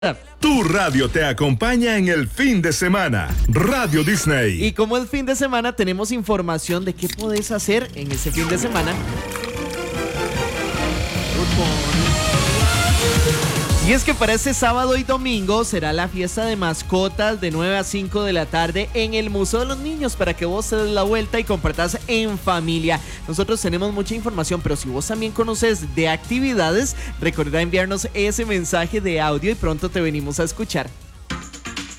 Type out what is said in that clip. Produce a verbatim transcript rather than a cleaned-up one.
Tu radio te acompaña en el fin de semana. Radio Disney. Y como es fin de semana, tenemos información de qué podés hacer en ese fin de semana. Y es que para este sábado y domingo será la fiesta de mascotas de nueve a cinco de la tarde en el Museo de los Niños, para que vos te des la vuelta y compartas en familia. Nosotros tenemos mucha información, pero si vos también conoces de actividades, recuerda enviarnos ese mensaje de audio y pronto te venimos a escuchar.